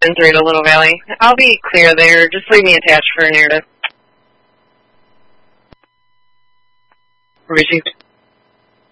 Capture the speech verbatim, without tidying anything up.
ten three to Little Valley. I'll be clear there. Just leave me attached for a narrative. Received.